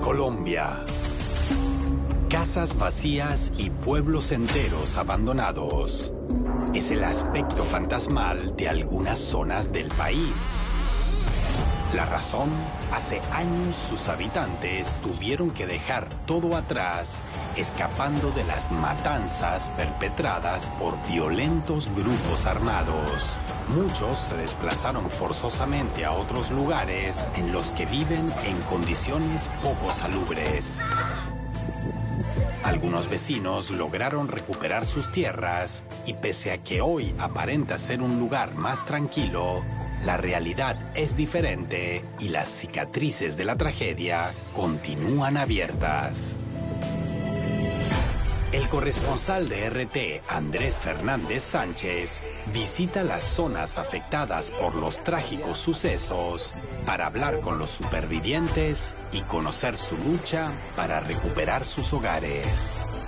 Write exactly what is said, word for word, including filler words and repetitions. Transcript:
Colombia. Casas vacías y pueblos enteros abandonados. Es el aspecto fantasmal de algunas zonas del país. La razón, hace años sus habitantes tuvieron que dejar todo atrás, escapando de las matanzas perpetradas por violentos grupos armados. Muchos se desplazaron forzosamente a otros lugares en los que viven en condiciones poco salubres. Algunos vecinos lograron recuperar sus tierras y pese a que hoy aparenta ser un lugar más tranquilo, la realidad es diferente y las cicatrices de la tragedia continúan abiertas. El corresponsal de R T, Andrés Fernández Sánchez, visita las zonas afectadas por los trágicos sucesos para hablar con los supervivientes y conocer su lucha para recuperar sus hogares.